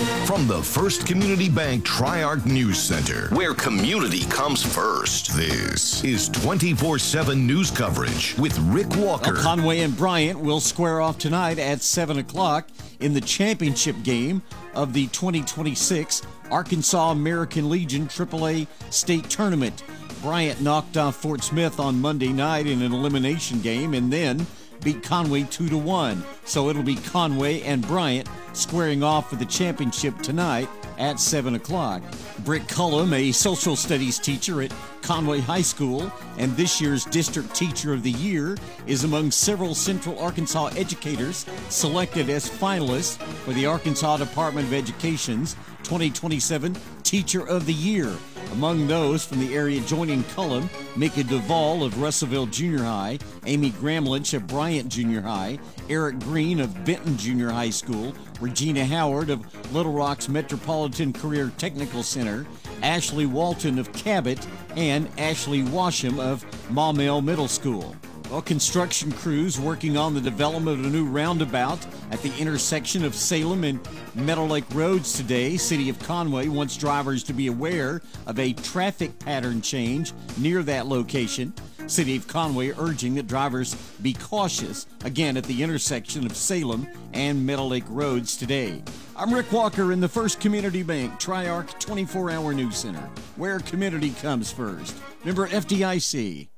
From the First Community Bank Tri-Arc News Center, where community comes first, this is 24/7 news coverage with Rick Walker. Well, Conway and Bryant will square off tonight at 7 o'clock in the championship game of the 2026 Arkansas American Legion AAA State Tournament. Bryant knocked off Fort Smith on Monday night in an elimination game and then beat Conway 2-1. So it'll be Conway and Bryant squaring off for the championship tonight at 7 o'clock. Britt Cullum, a social studies teacher at Conway High School and this year's District Teacher of the Year, is among several Central Arkansas educators selected as finalists for the Arkansas Department of Education's 2027 Teacher of the Year. Among those from the area joining Cullum, Mika Duvall of Russellville Junior High, Amy Gramlich of Bryant Junior High, Eric Green of Benton Junior High School, Regina Howard of Little Rock's Metropolitan Career Technical Center, Ashley Walton of Cabot, and Ashley Washam of Maumelle Middle School. Well, construction crews working on the development of a new roundabout at the intersection of Salem and Meadow Lake Roads today. City of Conway wants drivers to be aware of a traffic pattern change near that location. City of Conway urging that drivers be cautious, again, at the intersection of Salem and Meadow Lake Roads today. I'm Rick Walker in the First Community Bank Tri-Arc 24-hour news center, where community comes first. Member FDIC.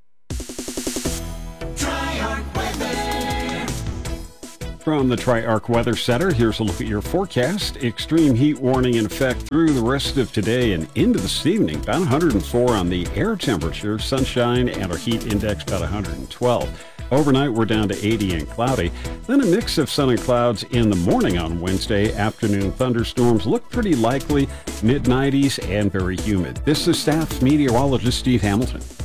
From the Tri-Arc Weather Center, here's a look at your forecast. Extreme heat warning in effect through the rest of today and into this evening. About 104 on the air temperature, sunshine, and our heat index about 112. Overnight, we're down to 80 and cloudy. Then a mix of sun and clouds in the morning on Wednesday. Afternoon thunderstorms look pretty likely, mid-90s and very humid. This is staff meteorologist Steve Hamilton.